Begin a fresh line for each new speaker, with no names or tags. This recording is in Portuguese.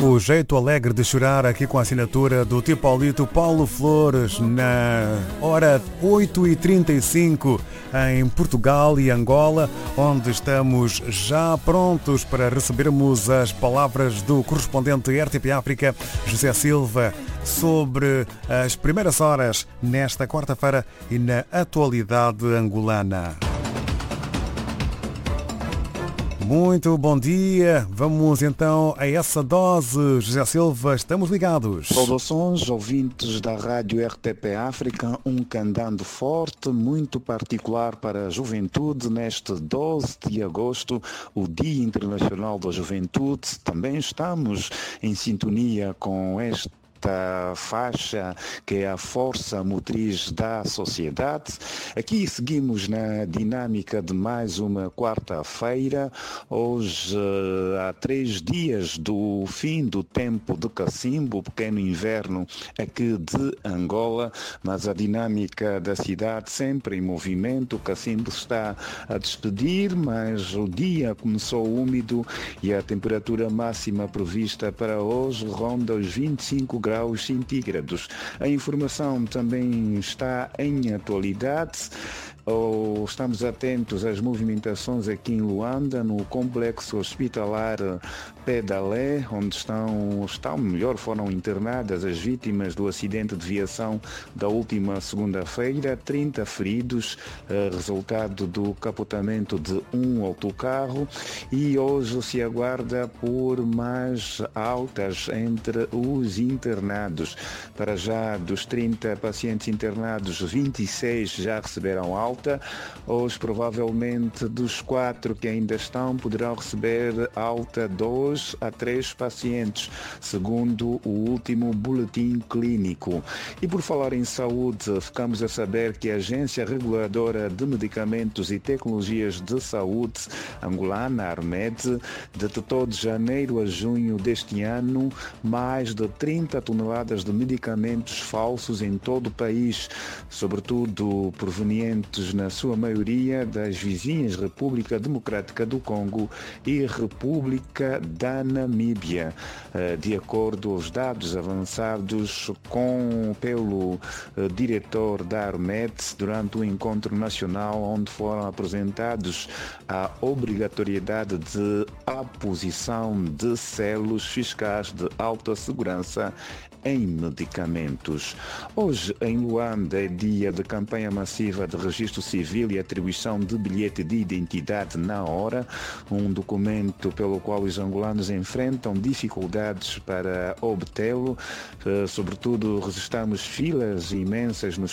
O jeito alegre de chorar aqui com a assinatura do Tipaulito Paulo Flores na hora 8h35 em Portugal e Angola, onde estamos já prontos para recebermos as palavras do correspondente RTP África, José Silva, sobre as primeiras horas nesta quarta-feira e na atualidade angolana. Muito bom dia, vamos então a essa dose. José Silva, estamos ligados.
Saudações, ouvintes da Rádio RTP África, um candando forte, muito particular para a juventude neste 12 de agosto, o Dia Internacional da Juventude. Também estamos em sintonia com esta faixa que é a força motriz da sociedade. Aqui seguimos na dinâmica de mais uma quarta-feira, hoje há 3 dias do fim do tempo de Cacimbo, o pequeno inverno aqui de Angola, mas a dinâmica da cidade sempre em movimento. Cacimbo está a despedir, mas o dia começou úmido e a temperatura máxima prevista para hoje ronda os 25 graus centígrados. A informação também está em atualidade. Estamos atentos às movimentações aqui em Luanda, no complexo hospitalar Pedalé, onde foram internadas as vítimas do acidente de viação da última segunda-feira, 30 feridos, resultado do capotamento de um autocarro, e hoje se aguarda por mais altas entre os internados. Para já, dos 30 pacientes internados, 26 já receberam alta. Hoje, provavelmente, dos 4 que ainda estão, poderão receber alta 2 a 3 pacientes, segundo o último boletim clínico. E por falar em saúde, ficamos a saber que a Agência Reguladora de Medicamentos e Tecnologias de Saúde angolana, ARMED, detectou de janeiro a junho deste ano mais de 30 toneladas de medicamentos falsos em todo o país, sobretudo provenientes na sua maioria das vizinhas República Democrática do Congo e República da Namíbia. De acordo aos dados avançados pelo diretor da ARMED durante o encontro nacional, onde foram apresentados a obrigatoriedade de aposição de selos fiscais de alta segurança em medicamentos. Hoje, em Luanda, é dia de campanha massiva de registro civil e atribuição de bilhete de identidade na hora, um documento pelo qual os angolanos enfrentam dificuldades para obtê-lo. Sobretudo, registramos filas imensas nos